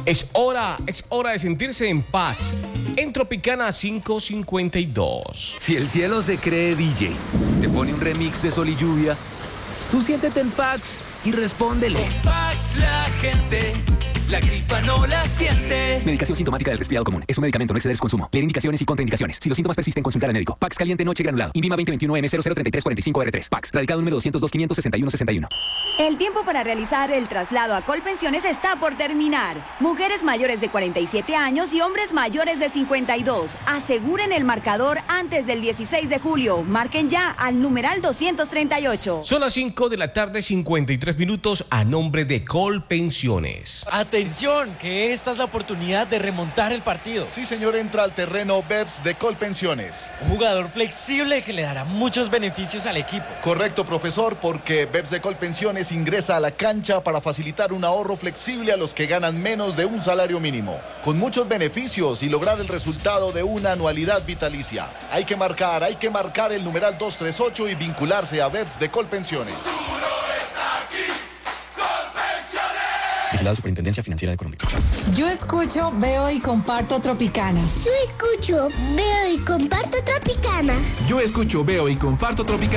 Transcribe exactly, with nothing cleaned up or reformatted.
Es hora, es hora de sentirse en paz. En Tropicana quinientos cincuenta y dos. Si el cielo se cree D J, te pone un remix de Sol y Lluvia, tú siéntete en Pax y respóndele. Con Pax la gente, la gripa no la siente. Medicación sintomática del resfriado común. Es un medicamento, no exceder su consumo. Leer indicaciones y contraindicaciones. Si los síntomas persisten, consultar al médico. Pax caliente noche granulado. Invima veinte veintiuno M cero cero treinta y tres cuarenta y cinco R tres. Pax. Radicado número doscientos dos quinientos sesenta y uno sesenta y uno. El tiempo para realizar el traslado a Colpensiones está por terminar. Mujeres mayores de cuarenta y siete años y hombres mayores de cincuenta y dos. Aseguren el marcador antes del dieciséis de julio. Marquen ya al numeral doscientos treinta y ocho. Son las cinco de la tarde, cincuenta y tres minutos, a nombre de Colpensiones. Atención, que esta es la oportunidad de remontar el partido. Sí, señor, entra al terreno Beps de Colpensiones. Un jugador flexible que le dará muchos beneficios al equipo. Correcto, profesor, porque Beps de Colpensiones ingresa a la cancha para facilitar un ahorro flexible a los que ganan menos de un salario mínimo, con muchos beneficios y lograr el resultado de una anualidad vitalicia. Hay que marcar, hay que marcar el numeral doscientos treinta y ocho y vincularse a Beps de Colpensiones. Vigilado Superintendencia Financiera de Colombia. Yo escucho, veo y comparto Tropicana. Yo escucho, veo y comparto Tropicana. Yo escucho, veo y comparto Tropicana.